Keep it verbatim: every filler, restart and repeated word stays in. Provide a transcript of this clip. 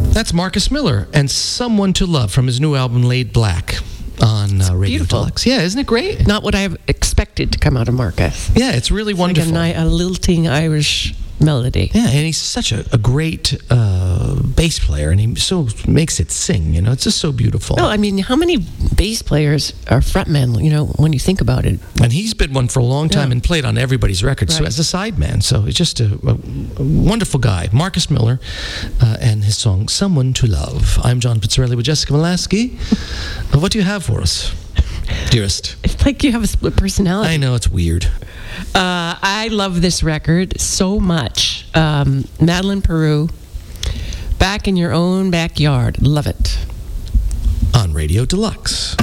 That's Marcus Miller and Someone to Love from his new album Laid Black on uh, Radio beautiful. Deluxe. Yeah, isn't it great? Not what I expected to come out of Marcus. Yeah, it's really wonderful. Like a, ni- a lilting Irish melody. Yeah, and he's such a, a great uh, bass player, and he so makes it sing. You know, it's just so beautiful. Well, I mean, how many bass players are frontmen? You know, when you think about it. And he's been one for a long time Yeah. and played on everybody's records, so Right. as a sideman. So he's just a, a, a wonderful guy. Marcus Miller uh, and his song "Someone to Love." I'm John Pizzarelli with Jessica Molaski. Uh, what do you have for us, dearest? It's like you have a split personality. I know it's weird. Uh, I love this record so much. Um, Madeline Peru, Back in Your Own Backyard. Love it. On Radio Deluxe.